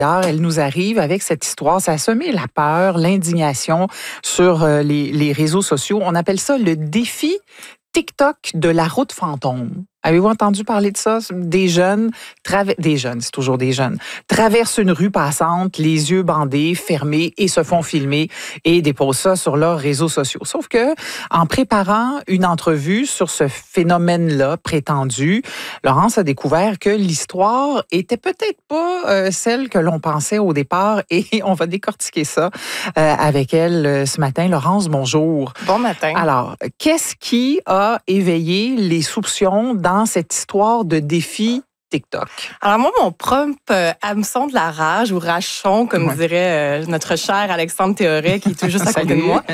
Elle nous arrive avec cette histoire. Ça a semé la peur, l'indignation sur les réseaux sociaux. On appelle ça le défi TikTok de la route fantôme. Avez-vous entendu parler de ça? Des jeunes, c'est toujours des jeunes, traversent une rue passante, les yeux bandés, fermés et se font filmer et déposent ça sur leurs réseaux sociaux. Sauf que, en préparant une entrevue sur ce phénomène-là prétendu, Laurence a découvert que l'histoire était peut-être pas celle que l'on pensait au départ et on va décortiquer ça avec elle ce matin. Laurence, bonjour. Bon matin. Alors, qu'est-ce qui a éveillé les soupçons dans cette histoire de défi TikTok? Alors moi, mon propre hameçon de la rage ou rachon, comme dirait notre cher Alexandre Théoret, qui est tout juste à côté de moi,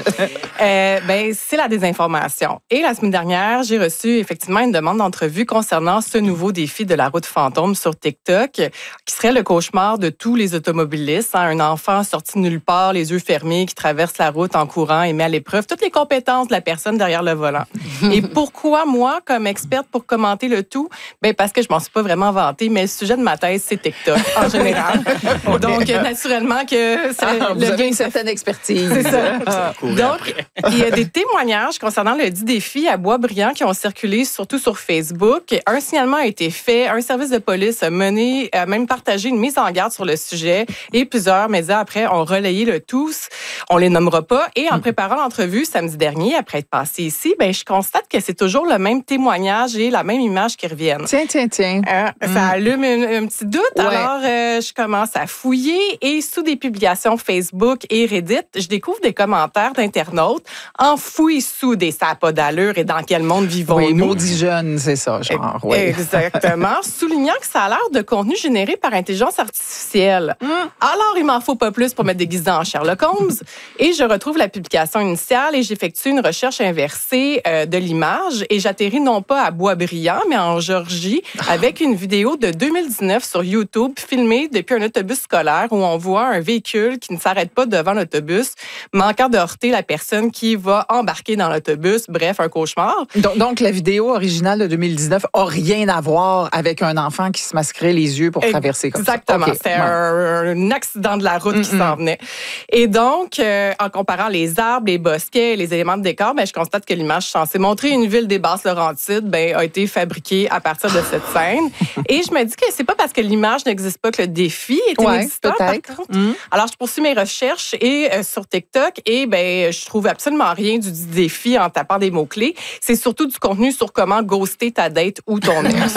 c'est la désinformation. Et la semaine dernière, j'ai reçu effectivement une demande d'entrevue concernant ce nouveau défi de la route fantôme sur TikTok, qui serait le cauchemar de tous les automobilistes. Un enfant sorti de nulle part, les yeux fermés, qui traverse la route en courant et met à l'épreuve toutes les compétences de la personne derrière le volant. Et pourquoi moi, comme experte pour commenter le tout? Parce que je m'en suis pas vraiment vantée, mais le sujet de ma thèse, c'est TikTok, en général. Donc, naturellement que... vous avez une certaine expertise. C'est ça. Donc, il y a des témoignages concernant le dit défi à Boisbriand qui ont circulé surtout sur Facebook. Un signalement a été fait, un service de police a même partagé une mise en garde sur le sujet et plusieurs médias après ont relayé le tout. On les nommera pas. Et en préparant l'entrevue samedi dernier, après être passé ici, je constate que c'est toujours le même témoignage et la même image qui reviennent. Tiens. Ça allume un petit doute. Ouais. Alors, je commence à fouiller et sous des publications Facebook et Reddit, je découvre des commentaires d'internautes enfouis sous des ça n'a pas d'allure et dans quel monde vivons-nous. Oui, maudit jeune, c'est ça, genre. Oui. Exactement. Soulignant que ça a l'air de contenu généré par intelligence artificielle. Alors, il m'en faut pas plus pour me déguiser en Sherlock Holmes. Et je retrouve la publication initiale et j'effectue une recherche inversée de l'image et j'atterris non pas à Boisbriand, mais en Georgie avec une vidéo de 2019 sur YouTube filmée depuis un autobus scolaire où on voit un véhicule qui ne s'arrête pas devant l'autobus, manquant de heurter la personne qui va embarquer dans l'autobus. Bref, un cauchemar. Donc la vidéo originale de 2019 n'a rien à voir avec un enfant qui se masquerait les yeux pour traverser comme Exactement. ça. C'était un accident de la route qui s'en venait. Et donc, en comparant les arbres, les bosquets, les éléments de décor, je constate que l'image censée montrer une ville des Basses-Laurentides a été fabriquée à partir de cette scène. Et je me dis que c'est pas parce que l'image n'existe pas que le défi est inexistant. Peut-être. Alors, je poursuis mes recherches et sur TikTok et je trouve absolument rien du défi en tapant des mots-clés. C'est surtout du contenu sur comment ghoster ta date ou ton ex.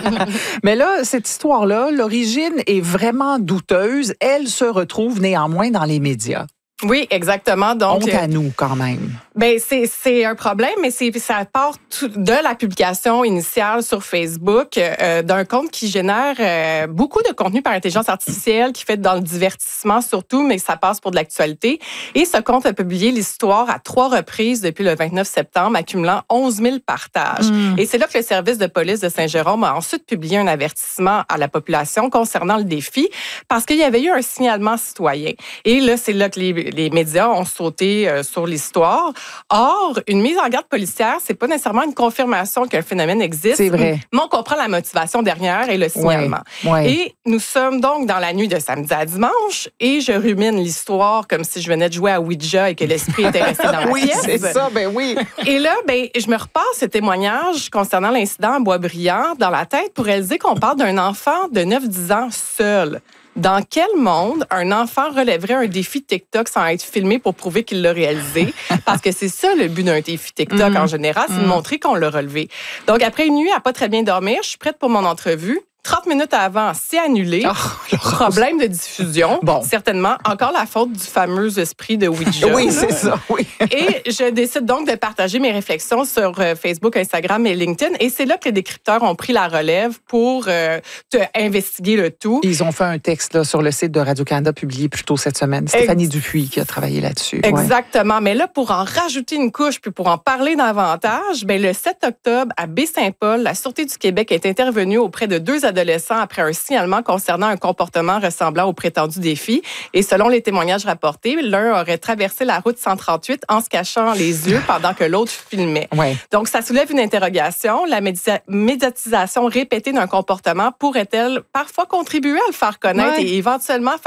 Mais là, cette histoire-là, l'origine est vraiment douteuse. Elle se retrouve néanmoins dans les médias. Oui, exactement. Donc, honte à nous, quand même. C'est un problème, mais ça part de la publication initiale sur Facebook d'un compte qui génère beaucoup de contenu par intelligence artificielle, qui fait dans le divertissement surtout, mais ça passe pour de l'actualité. Et ce compte a publié l'histoire à 3 reprises depuis le 29 septembre, accumulant 11 000 partages. Et c'est là que le service de police de Saint-Jérôme a ensuite publié un avertissement à la population concernant le défi, parce qu'il y avait eu un signalement citoyen. Et là, c'est là que les médias ont sauté sur l'histoire. Or, une mise en garde policière, c'est pas nécessairement une confirmation qu'un phénomène existe. C'est vrai. Mais on comprend la motivation derrière et le signalement. Ouais. Et nous sommes donc dans la nuit de samedi à dimanche et je rumine l'histoire comme si je venais de jouer à Ouija et que l'esprit était resté dans la pièce. Oui, c'est ça, oui. Et là, je me repasse ce témoignage concernant l'incident à Boisbriand dans la tête pour réaliser qu'on parle d'un enfant de 9-10 ans seul. Dans quel monde un enfant relèverait un défi TikTok sans être filmé pour prouver qu'il l'a réalisé? Parce que c'est ça le but d'un défi TikTok en général, c'est de montrer qu'on l'a relevé. Donc, après une nuit à pas très bien dormir, je suis prête pour mon entrevue. 30 minutes avant, c'est annulé. Problème de diffusion. Bon. Certainement, encore la faute du fameux esprit de Ouija. Oui, c'est ça, oui. Et je décide donc de partager mes réflexions sur Facebook, Instagram et LinkedIn. Et c'est là que les décrypteurs ont pris la relève pour investiguer le tout. Ils ont fait un texte là, sur le site de Radio-Canada publié plus tôt cette semaine. Stéphanie Dupuis qui a travaillé là-dessus. Exactement. Ouais. Mais là, pour en rajouter une couche puis pour en parler davantage, le 7 octobre, à Baie-Saint-Paul, la Sûreté du Québec est intervenue auprès de 2 adolescents après un signalement concernant un comportement ressemblant au prétendu défi. Et selon les témoignages rapportés, l'un aurait traversé la route 138 en se cachant les yeux pendant que l'autre filmait. Ouais. Donc, ça soulève une interrogation. La médiatisation répétée d'un comportement pourrait-elle parfois contribuer à le faire connaître et éventuellement